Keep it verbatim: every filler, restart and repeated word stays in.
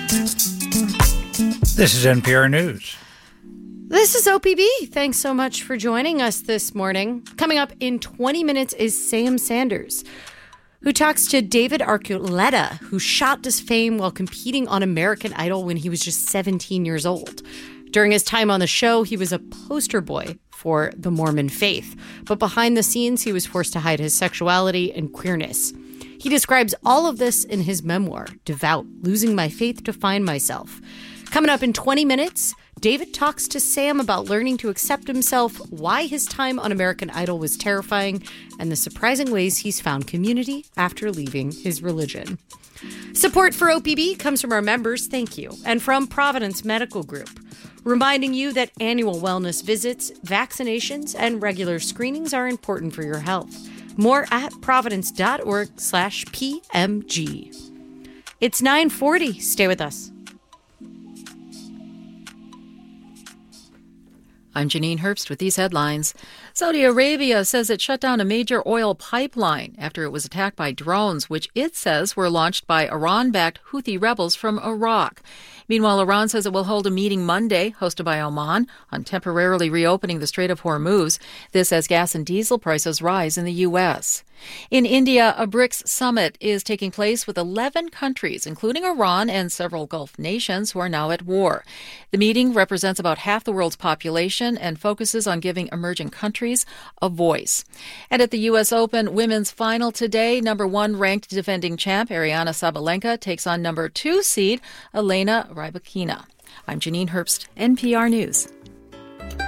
This is N P R News. This is O P B. Thanks so much for joining us this morning. Coming up in twenty minutes is Sam Sanders, who talks to David Archuleta, who shot to fame while competing on American Idol when he was just seventeen years old. During his time on the show, he was a poster boy for the Mormon faith. But behind the scenes, he was forced to hide his sexuality and queerness. He describes all of this in his memoir, Devout, Losing My Faith to Find Myself. Coming up in twenty minutes, David talks to Sam about learning to accept himself, why his time on American Idol was terrifying, and the surprising ways he's found community after leaving his religion. Support for O P B comes from our members, thank you, and from Providence Medical Group, reminding you that annual wellness visits, vaccinations, and regular screenings are important for your health. More at providence.org slash PMG. It's nine forty. Stay with us. I'm Janine Herbst with these headlines. Saudi Arabia says it shut down a major oil pipeline after it was attacked by drones, which it says were launched by Iran-backed Houthi rebels from Iraq. Meanwhile, Iran says it will hold a meeting Monday, hosted by Oman, on temporarily reopening the Strait of Hormuz. This as gas and diesel prices rise in the U S. In India, a BRICS summit is taking place with eleven countries, including Iran and several Gulf nations who are now at war. The meeting represents about half the world's population and focuses on giving emerging countries a voice. And at the U S Open women's final today, number one ranked defending champ Aryna Sabalenka takes on number two seed Elena Rybakina. I'm Janine Herbst, N P R News.